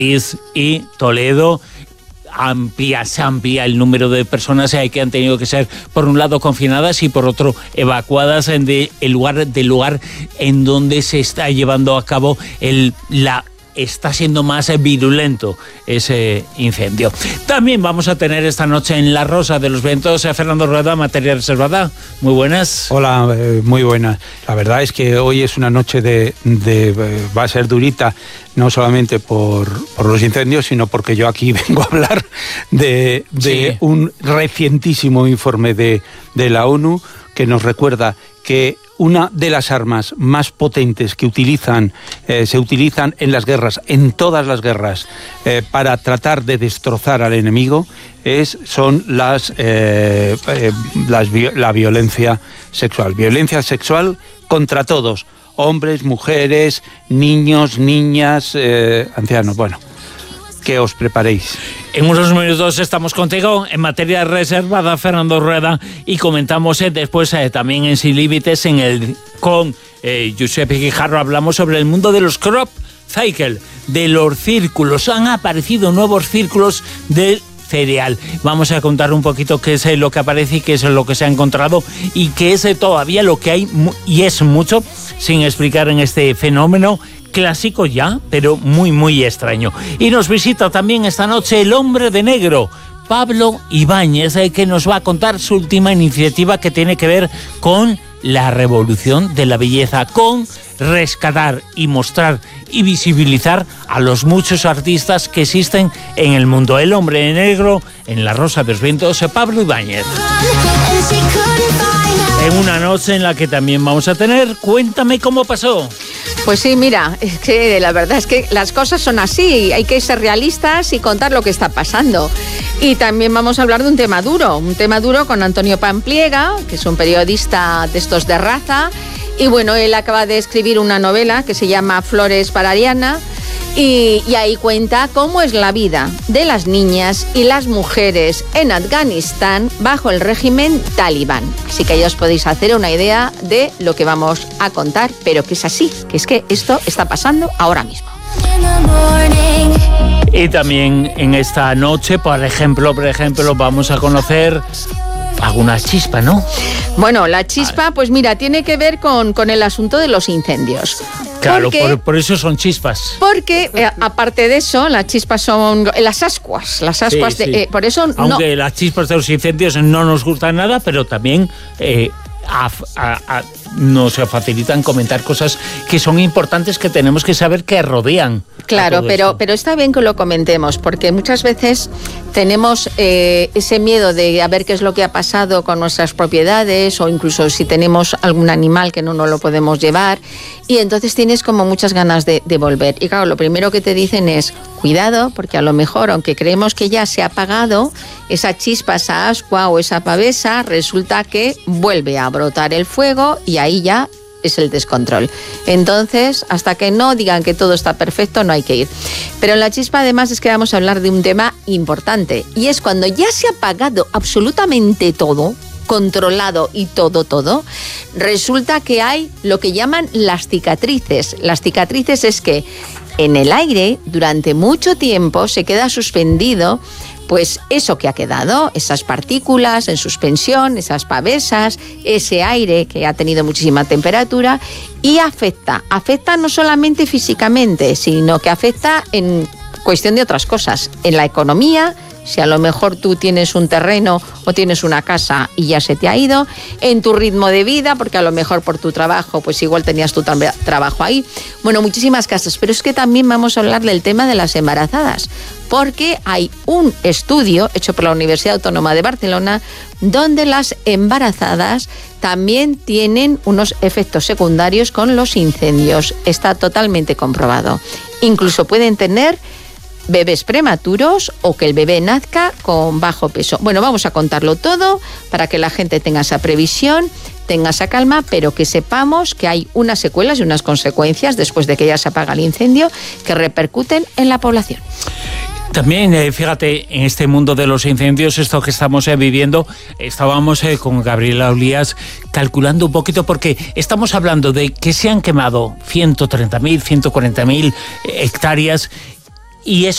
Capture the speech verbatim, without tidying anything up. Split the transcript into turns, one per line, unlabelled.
y Toledo. Amplia, se amplía el número de personas que han tenido que ser, por un lado, confinadas y por otro, evacuadas del lugar, del lugar en donde se está llevando a cabo el, la está siendo más virulento ese incendio. También vamos a tener esta noche en La Rosa de los Vientos a Fernando Rueda, Materia Reservada. Muy buenas.
Hola, eh, muy buenas. La verdad es que hoy es una noche de, de eh, va a ser durita, no solamente por, por los incendios, sino porque yo aquí vengo a hablar de, de sí. un recientísimo informe de, de la ONU que nos recuerda que una de las armas más potentes que utilizan, eh, se utilizan en las guerras, en todas las guerras, eh, para tratar de destrozar al enemigo, es, son las, eh, eh, las la violencia sexual. Violencia sexual contra todos, hombres, mujeres, niños, niñas, eh, ancianos, bueno. Que os preparéis.
En unos minutos estamos contigo en Materia Reservada, Fernando Rueda, y comentamos eh, después eh, también en Sin Límites en el, con eh, Giuseppe Guijarro, hablamos sobre el mundo de los crop cycle, de los círculos. Han aparecido nuevos círculos del cereal. Vamos a contar un poquito qué es lo que aparece y qué es lo que se ha encontrado y qué es todavía lo que hay, y es mucho sin explicar en este fenómeno clásico ya, pero muy muy extraño. Y nos visita también esta noche el hombre de negro, Pablo Ibáñez, que nos va a contar su última iniciativa que tiene que ver con la revolución de la belleza, con rescatar y mostrar y visibilizar a los muchos artistas que existen en el mundo. El hombre de negro en La Rosa de los Vientos, Pablo Ibáñez. En una noche en la que también vamos a tener Cuéntame cómo pasó.
Pues sí, mira, es que la verdad es que las cosas son así, hay que ser realistas y contar lo que está pasando. Y también vamos a hablar de un tema duro, un tema duro con Antonio Pampliega, que es un periodista de estos de raza, y bueno, él acaba de escribir una novela que se llama Flores para Ariana, y, y ahí cuenta cómo es la vida de las niñas y las mujeres en Afganistán bajo el régimen talibán. Así que ya os podéis hacer una idea de lo que vamos a contar, pero que es así, que es que esto está pasando ahora mismo.
Y también en esta noche, por ejemplo, por ejemplo, vamos a conocer alguna chispa, ¿no?
Bueno, la chispa, pues mira, tiene que ver con, con el asunto de los incendios.
Claro,
porque,
por, por eso son chispas.
Porque, eh, aparte de eso, las chispas son las ascuas. Las ascuas, sí, de, sí. Eh, por eso
Aunque
no...
las chispas de los incendios no nos gustan nada, pero también... Eh, A, a, a, nos facilitan comentar cosas que son importantes, que tenemos que saber que rodean.
Claro, pero, pero está bien que lo comentemos, porque muchas veces tenemos eh, ese miedo de a ver qué es lo que ha pasado con nuestras propiedades, o incluso si tenemos algún animal que no nos lo podemos llevar, y entonces tienes como muchas ganas de, de volver. Y claro, lo primero que te dicen es cuidado, porque a lo mejor, aunque creemos que ya se ha apagado, esa chispa, esa ascua o esa pavesa, resulta que vuelve a brotar el fuego y ahí ya es el descontrol. Entonces, hasta que no digan que todo está perfecto, no hay que ir. Pero en la chispa, además, es que vamos a hablar de un tema importante, y es cuando ya se ha apagado absolutamente todo, controlado y todo, todo, resulta que hay lo que llaman las cicatrices. Las cicatrices es que en el aire, durante mucho tiempo, se queda suspendido pues eso que ha quedado, esas partículas en suspensión, esas pavesas, ese aire que ha tenido muchísima temperatura, y afecta, afecta no solamente físicamente, sino que afecta en cuestión de otras cosas, en la economía. Si a lo mejor tú tienes un terreno o tienes una casa y ya se te ha ido, en tu ritmo de vida, porque a lo mejor por tu trabajo, pues igual tenías tu tra- trabajo ahí. Bueno, muchísimas casas, pero es que también vamos a hablar del tema de las embarazadas, porque hay un estudio hecho por la Universidad Autónoma de Barcelona donde las embarazadas también tienen unos efectos secundarios con los incendios. Está totalmente comprobado. Incluso pueden tener bebés prematuros o que el bebé nazca con bajo peso. Bueno, vamos a contarlo todo para que la gente tenga esa previsión, tenga esa calma, pero que sepamos que hay unas secuelas y unas consecuencias después de que ya se apaga el incendio que repercuten en la población.
También, eh, fíjate, en este mundo de los incendios, esto que estamos eh, viviendo, estábamos eh, con Gabriela Olías calculando un poquito, porque estamos hablando de que se han quemado ciento treinta mil, ciento cuarenta mil hectáreas, y eso